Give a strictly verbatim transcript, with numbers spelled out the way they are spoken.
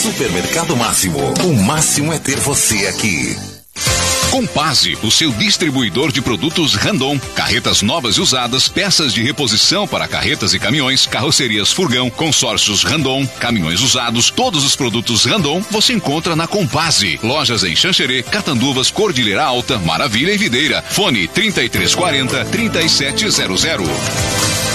Supermercado Máximo. O máximo é ter você aqui. Compase, o seu distribuidor de produtos Randon. Carretas novas e usadas, peças de reposição para carretas e caminhões, carrocerias Furgão, consórcios Randon, caminhões usados, todos os produtos Randon você encontra na Compase. Lojas em Xanxerê, Catanduvas, Cordilheira Alta, Maravilha e Videira. Fone trinta e três quarenta, trinta e sete zero zero.